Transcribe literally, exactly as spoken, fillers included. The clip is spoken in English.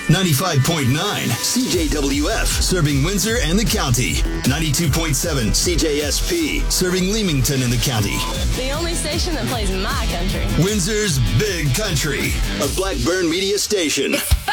ninety-five point nine C J W F, serving Windsor and the county. ninety-two point seven C J S P, serving Leamington and the county. The only station that plays my country. Windsor's Big Country, a Blackburn media station.